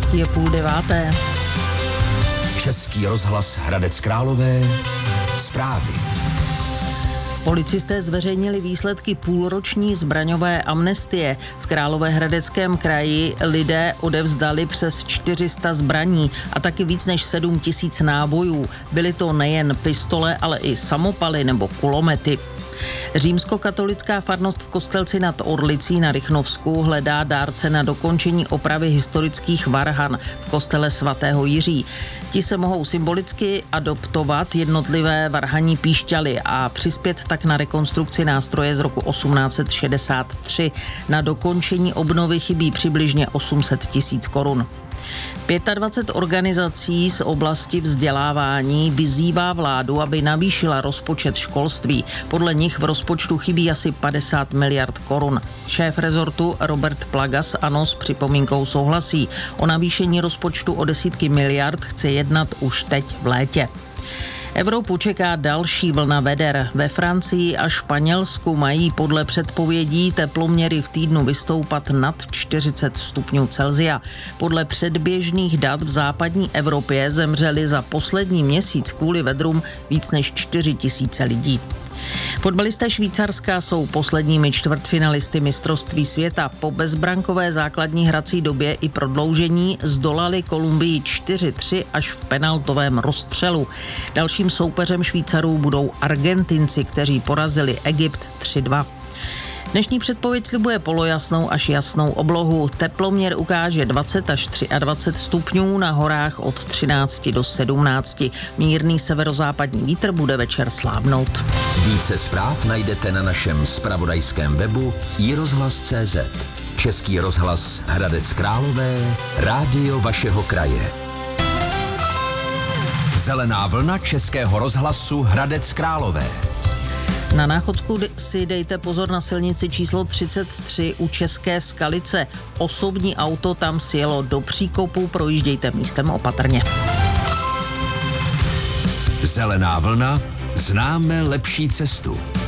Je 8:30. Český rozhlas Hradec Králové. Zprávy. Policisté zveřejnili výsledky půlroční zbraňové amnestie. V Královéhradeckém kraji lidé odevzdali přes 400 zbraní a taky víc než 7 000 nábojů. Byly to nejen pistole, ale i samopaly nebo kulomety. Římskokatolická farnost v Kostelci nad Orlicí na Rychnovsku hledá dárce na dokončení opravy historických varhan v kostele svatého Jiří. Ti se mohou symbolicky adoptovat jednotlivé varhanní píšťaly a přispět tak na rekonstrukci nástroje z roku 1863. Na dokončení obnovy chybí přibližně 800 000 korun. 25 organizací z oblasti vzdělávání vyzývá vládu, aby navýšila rozpočet školství. Podle nich v rozpočtu chybí asi 50 miliard korun. Šéf rezortu Robert Plaga z ANO s připomínkou souhlasí. O navýšení rozpočtu o desítky miliard chce jednat už teď v létě. Evropu čeká další vlna veder. Ve Francii a Španělsku mají podle předpovědí teploměry v týdnu vystoupat nad 40 stupňů Celsia. Podle předběžných dat v západní Evropě zemřeli za poslední měsíc kvůli vedrům víc než 4 000 lidí. Fotbalisté Švýcarska jsou posledními čtvrtfinalisty mistrovství světa. Po bezbrankové základní hrací době i prodloužení zdolali Kolumbii 4-3 až v penaltovém rozstřelu. Dalším soupeřem Švýcarů budou Argentinci, kteří porazili Egypt 3-2. Dnešní předpověď slibuje polojasnou až jasnou oblohu. Teploměr ukáže 20 až 23 stupňů, na horách od 13 do 17. Mírný severozápadní vítr bude večer slábnout. Více zpráv najdete na našem zpravodajském webu iRozhlas.cz. Český rozhlas Hradec Králové, rádio vašeho kraje. Zelená vlna Českého rozhlasu Hradec Králové. Na Náchodsku si dejte pozor na silnici číslo 33 u České Skalice. Osobní auto tam sjelo do příkopu, projíždějte místem opatrně. Zelená vlna, známe lepší cestu.